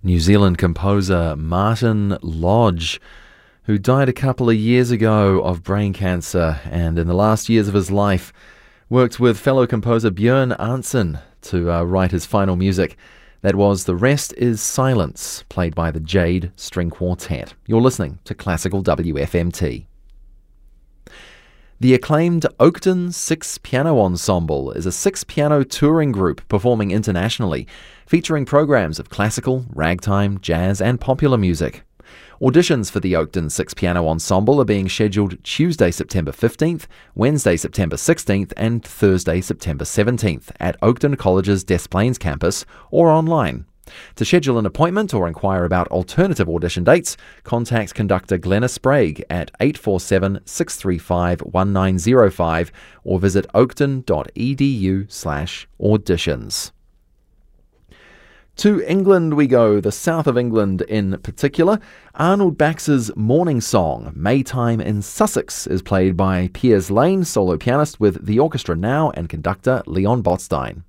New Zealand composer Martin Lodge, who died a couple of years ago of brain cancer and in the last years of his life worked with fellow composer Björn Arntzen to write his final music. That was The Rest is Silence, played by the Jade String Quartet. You're listening to Classical WFMT. The acclaimed Oakton Six Piano Ensemble is a six-piano touring group performing internationally, featuring programs of classical, ragtime, jazz and popular music. Auditions for the Oakton Six Piano Ensemble are being scheduled Tuesday, September 15th, Wednesday, September 16th and Thursday, September 17th at Oakton College's Des Plaines campus or online. To schedule an appointment or inquire about alternative audition dates, contact conductor Glenna Sprague at 847-635-1905 or visit oakton.edu/auditions. To England we go, the south of England in particular. Arnold Baxter's morning song, Maytime in Sussex, is played by Piers Lane, solo pianist with the orchestra now, and conductor Leon Botstein.